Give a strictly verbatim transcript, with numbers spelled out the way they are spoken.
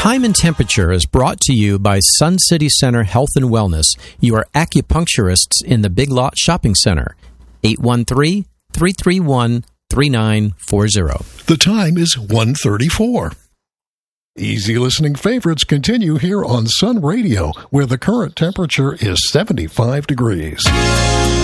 Time and Temperature is brought to you by Sun City Center Health and Wellness, your acupuncturists in the Big Lot Shopping Center. eight one three, three three one, three nine four zero. The time is one thirty-four. Easy listening favorites continue here on Sun Radio, where the current temperature is seventy-five degrees.